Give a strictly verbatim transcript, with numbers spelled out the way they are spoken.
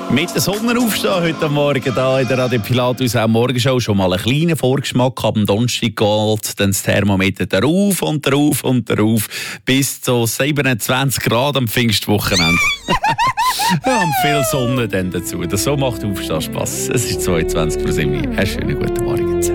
Mit der Sonnenaufstehen heute Morgen da in der Radio Pilatus auch Morgenshow schon mal einen kleinen Vorgeschmack. Am Donnerstag geht dann das Thermometer darauf und darauf und darauf bis zu siebenundzwanzig Grad am Pfingstwochenende. Ja, und viel Sonne dann dazu. Das so macht Aufstehen Spass. Es ist zweiundzwanzig Uhr sieben. Einen schönen guten Morgen.